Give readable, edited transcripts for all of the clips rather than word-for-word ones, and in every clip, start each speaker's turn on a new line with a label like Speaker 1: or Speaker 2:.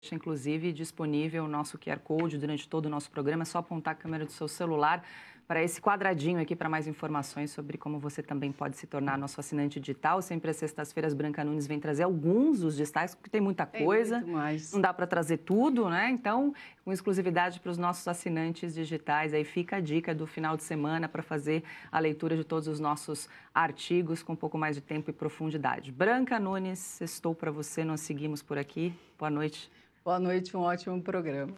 Speaker 1: inclusive, disponível o nosso QR Code durante todo o nosso programa. É só apontar a câmera do seu celular para esse quadradinho aqui para mais informações sobre como você também pode se tornar nosso assinante digital. Sempre às sextas-feiras, Branca Nunes vem trazer alguns dos destaques, porque tem muita coisa.
Speaker 2: Muito mais.
Speaker 1: Não dá para trazer tudo, né? Então, com exclusividade para os nossos assinantes digitais, aí fica a dica do final de semana para fazer a leitura de todos os nossos artigos com um pouco mais de tempo e profundidade. Branca Nunes, estou para você, nós seguimos por aqui. Boa noite.
Speaker 2: Boa noite, um ótimo programa.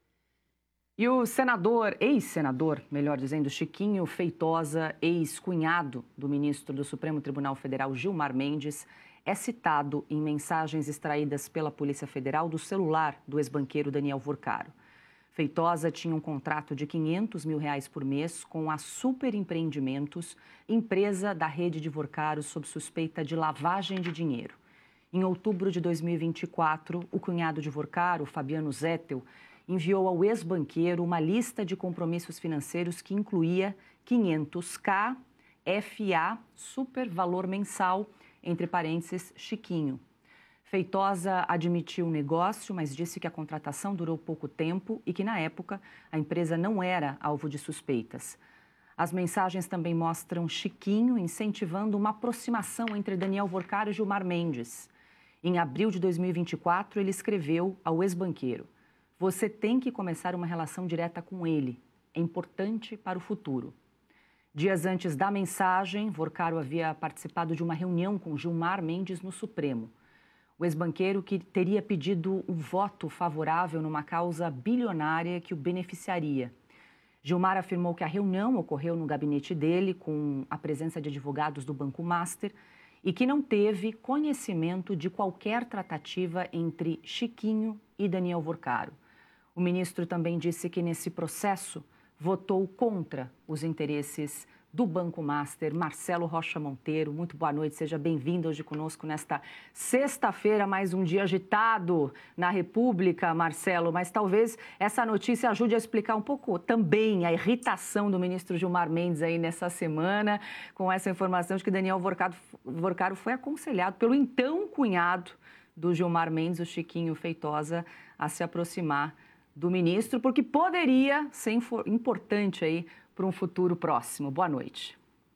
Speaker 1: E o ex-senador, melhor dizendo, Chiquinho Feitosa, ex-cunhado do ministro do Supremo Tribunal Federal, Gilmar Mendes, é citado em mensagens extraídas pela Polícia Federal do celular do ex-banqueiro Daniel Vorcaro. Feitosa tinha um contrato de R$500 mil por mês com a Super Empreendimentos, empresa da rede de Vorcaro sob suspeita de lavagem de dinheiro. Em outubro de 2024, o cunhado de Vorcaro, Fabiano Zettel, enviou ao ex-banqueiro uma lista de compromissos financeiros que incluía 500K, FA, super valor mensal, entre parênteses, Chiquinho. Feitosa admitiu o negócio, mas disse que a contratação durou pouco tempo e que, na época, a empresa não era alvo de suspeitas. As mensagens também mostram Chiquinho incentivando uma aproximação entre Daniel Vorcaro e Gilmar Mendes. Em abril de 2024, ele escreveu ao ex-banqueiro: "Você tem que começar uma relação direta com ele. É importante para o futuro." Dias antes da mensagem, Vorcaro havia participado de uma reunião com Gilmar Mendes no Supremo. O ex-banqueiro que teria pedido um voto favorável numa causa bilionária que o beneficiaria. Gilmar afirmou que a reunião ocorreu no gabinete dele, com a presença de advogados do Banco Master, e que não teve conhecimento de qualquer tratativa entre Chiquinho e Daniel Vorcaro. O ministro também disse que, nesse processo, votou contra os interesses do Banco Master. Marcelo Rocha Monteiro, muito boa noite, seja bem-vindo hoje conosco nesta sexta-feira, mais um dia agitado na República, Marcelo, mas talvez essa notícia ajude a explicar um pouco também a irritação do ministro Gilmar Mendes aí nessa semana, com essa informação de que Daniel Vorcaro foi aconselhado pelo então cunhado do Gilmar Mendes, o Chiquinho Feitosa, a se aproximar do ministro, porque poderia ser importante aí para um futuro próximo. Boa noite.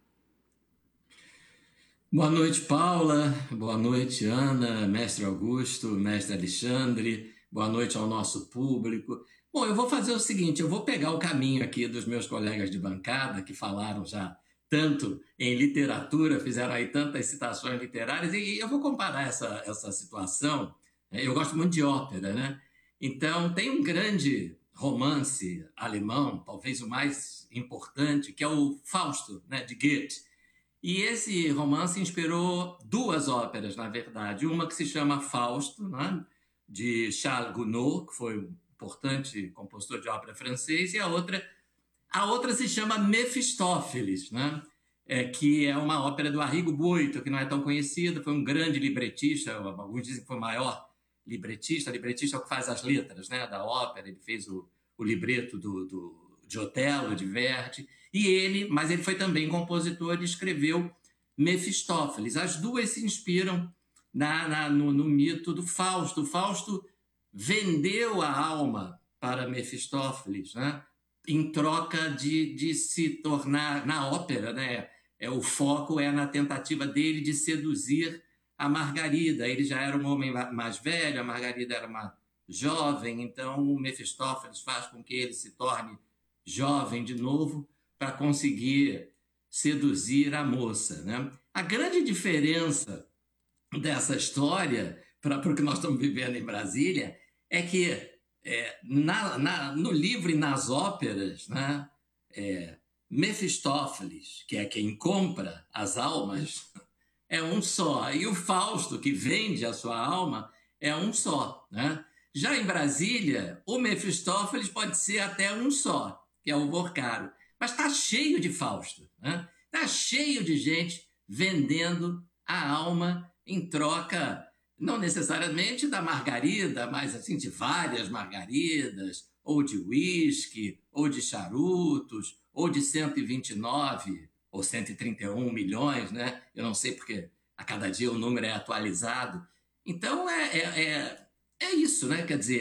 Speaker 3: Boa noite, Paula. Boa noite, Ana, mestre Augusto, mestre Alexandre. Boa noite ao nosso público. Bom, eu vou fazer o seguinte, eu vou pegar o caminho aqui dos meus colegas de bancada, que falaram já tanto em literatura, fizeram aí tantas citações literárias, e eu vou comparar essa situação. Eu gosto muito de ópera, né? Então, tem um grande romance alemão, talvez o mais importante, que é o Fausto, né, de Goethe. E esse romance inspirou duas óperas, na verdade. Uma que se chama Fausto, né, de Charles Gounod, que foi um importante compositor de ópera francês, e a outra se chama Mefistófeles, né, que é uma ópera do Arrigo Boito, que não é tão conhecida, foi um grande libretista, alguns dizem que foi o maior libretista é o que faz as letras, né, da ópera, ele fez o libreto de Otelo, de Verdi, mas ele foi também compositor e escreveu Mefistófeles. As duas se inspiram no mito do Fausto. O Fausto vendeu a alma para Mefistófeles, né, em troca de se tornar, na ópera, né, o foco é na tentativa dele de seduzir a Margarida. Ele já era um homem mais velho, a Margarida era uma jovem, então o Mefistófeles faz com que ele se torne jovem de novo para conseguir seduzir a moça, né? A grande diferença dessa história para o que nós estamos vivendo em Brasília é que no livro e nas óperas, né, Mefistófeles, que é quem compra as almas, é um só. E o Fausto, que vende a sua alma, é um só, né? Já em Brasília, o Mefistófeles pode ser até um só, que é o Vorcaro. Mas está cheio de Fausto, né? Está cheio de gente vendendo a alma em troca, não necessariamente da Margarida, mas assim, de várias Margaridas, ou de uísque, ou de charutos, ou de 129 ou 131 milhões, né? Eu não sei porque a cada dia o número é atualizado. Então, é é isso, né? Quer dizer,